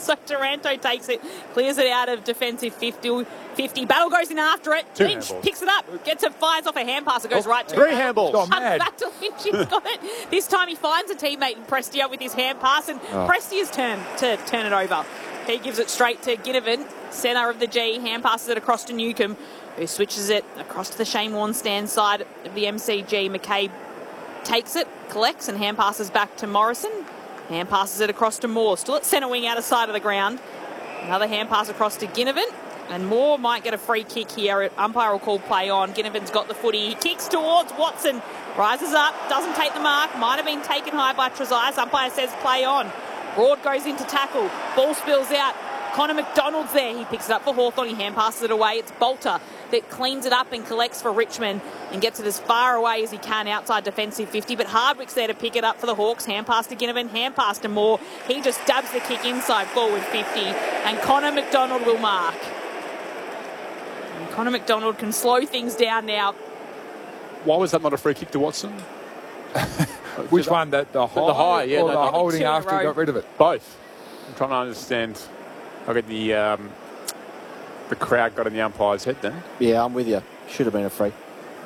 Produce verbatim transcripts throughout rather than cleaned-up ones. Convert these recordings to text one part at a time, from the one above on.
So Taranto takes it, clears it out of defensive fifty. fifty. Battle goes in after it. Two Lynch handballs. picks it up, gets it, fires off a hand pass. It goes Oh, right to three him. handballs. Gone Comes mad. back to Lynch. He's got it. This time he finds a teammate in Prestia with his hand pass, and Oh. Prestia's turn to turn it over. He gives it straight to Ginnivan, centre of the G, hand passes it across to Newcomb, who switches it across to the Shane Warne stand side of the M C G. McCabe takes it, collects, and hand passes back to Morrison. Hand passes it across to Moore, still at centre wing, out of sight of the ground. Another hand pass across to Ginnivan, and Moore might get a free kick here. Umpire will call play on. Ginnivan's got the footy. He kicks towards Watson, rises up, doesn't take the mark, might have been taken high by Trezise. Umpire says play on. Broad goes into tackle, ball spills out. Connor McDonald's there. He picks it up for Hawthorn. He hand passes it away. It's Bolter that cleans it up and collects for Richmond and gets it as far away as he can outside defensive fifty. But Hardwick's there to pick it up for the Hawks. Hand pass to Ginnivan, hand pass to Moore. He just dabs the kick inside forward fifty, and Connor McDonald will mark. And Connor McDonald can slow things down now. Why was that not a free kick to Watson? Which one? The, the high, the high, yeah, or no, the no. holding Two in a after he row. got rid of it? Both. I'm trying to understand. I get the um, the crowd got in the umpire's head then. Yeah, I'm with you. Should have been a free.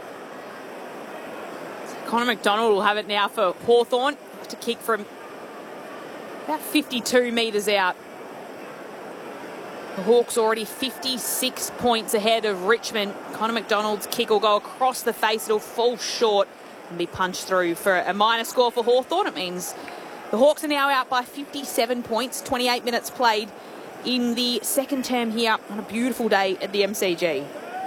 Connor McDonald will have it now for Hawthorn to kick from about fifty-two metres out. The Hawks already fifty-six points ahead of Richmond. Connor McDonald's kick will go across the face. It'll fall short and be punched through for a minor score for Hawthorn. It means the Hawks are now out by fifty-seven points, twenty-eight minutes played in the second term here on a beautiful day at the M C G.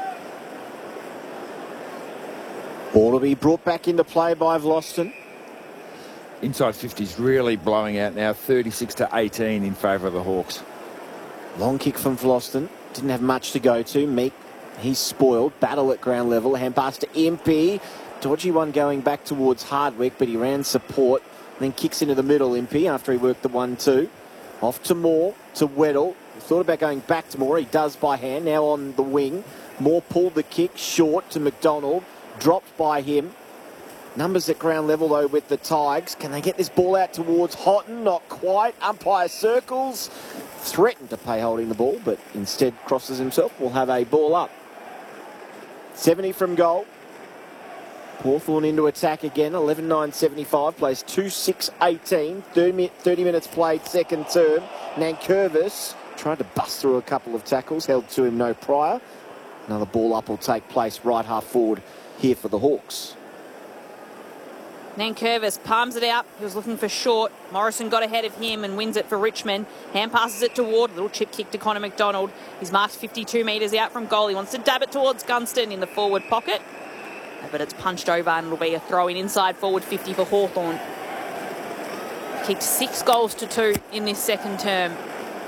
Ball to be brought back into play by Vlosten. Inside fifty's really blowing out now, thirty-six to eighteen in favour of the Hawks. Long kick from Vlosten. Didn't have much to go to. Meek, he's spoiled. Battle at ground level. Hand pass to Impey. Dodgy one going back towards Hardwick, but he ran support. Then kicks into the middle, Impey, after he worked the one two. Off to Moore, to Weddle. He thought about going back to Moore. He does by hand. Now on the wing. Moore pulled the kick short to McDonald. Dropped by him. Numbers at ground level, though, with the Tigers. Can they get this ball out towards Houghton? Not quite. Umpire circles. Threatened to pay holding the ball, but instead crosses himself. Will have a ball up. seventy from goal. Hawthorn into attack again. eleven nine seventy-five. Plays two six eighteen. thirty minutes played second term. Nankervis tried to bust through a couple of tackles. Held to him no prior. Another ball up will take place right half forward here for the Hawks. Nankervis palms it out. He was looking for short. Morrison got ahead of him and wins it for Richmond. Hand passes it to Ward. Little chip kick to Connor McDonald. He's marked fifty-two metres out from goal. He wants to dab it towards Gunston in the forward pocket. But it's punched over and it'll be a throw in inside forward fifty for Hawthorn. Kicked six goals to two in this second term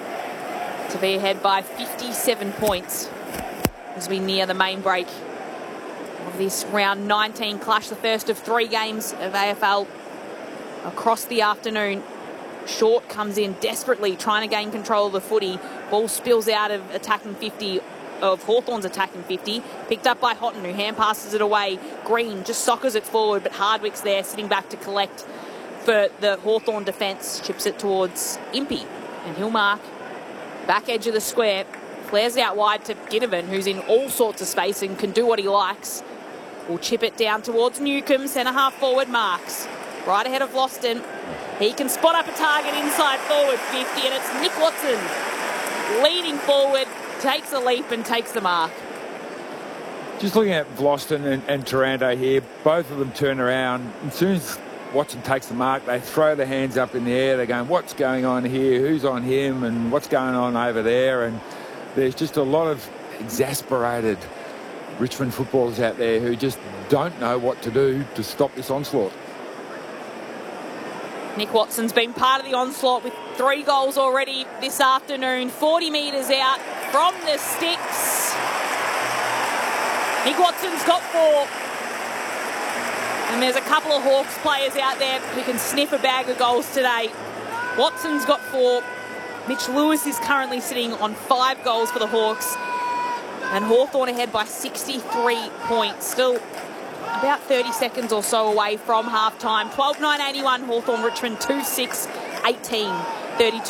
to be ahead by fifty-seven points as we near the main break of this round nineteen clash, the first of three games of A F L across the afternoon. Short comes in desperately trying to gain control of the footy. Ball spills out of attacking fifty, of Hawthorn's attacking fifty. Picked up by Houghton, who hand passes it away. Green just soccers it forward, but Hardwick's there sitting back to collect for the Hawthorn defence. Chips it towards Impey, and he'll mark. Back edge of the square. Flares out wide to Ginnivan, who's in all sorts of space and can do what he likes. Will chip it down towards Newcomb. Centre half forward marks. Right ahead of Vlosten. He can spot up a target inside forward fifty, and it's Nick Watson leading forward, takes a leap and takes the mark. Just looking at Vlosten and, and Taranto here, both of them turn around. As soon as Watson takes the mark, they throw their hands up in the air. They're going, what's going on here? Who's on him? And what's going on over there? And there's just a lot of exasperated Richmond footballers out there who just don't know what to do to stop this onslaught. Nick Watson's been part of the onslaught with three goals already this afternoon. forty metres out from the sticks. Nick Watson's got four. And there's a couple of Hawks players out there who can sniff a bag of goals today. Watson's got four. Mitch Lewis is currently sitting on five goals for the Hawks. And Hawthorn ahead by sixty-three points. Still about thirty seconds or so away from half-time. twelve nine eighty-one, Hawthorn Richmond two six eighteen, thirty-two.